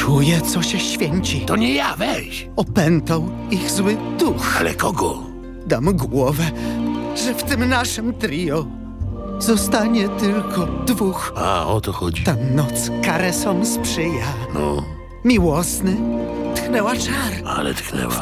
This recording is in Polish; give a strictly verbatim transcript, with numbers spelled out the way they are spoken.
Czuję, co się święci. To nie ja, weź. Opętał ich zły duch. Ale kogo? Dam głowę, że w tym naszym trio zostanie tylko dwóch. A, o to chodzi. Ta noc karesom sprzyja. No, Miłosny tchnęła czar. ale tknęła.